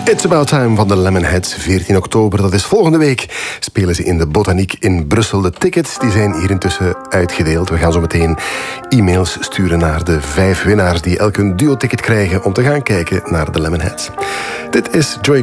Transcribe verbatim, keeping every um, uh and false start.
It's About Time van de Lemonheads, veertien oktober. Dat is volgende week. Spelen ze in de Botaniek in Brussel. De tickets die zijn hier intussen uitgedeeld. We gaan zo meteen e-mails sturen naar de vijf winnaars die elk een duo-ticket krijgen om te gaan kijken naar de Lemonheads. Dit is Joy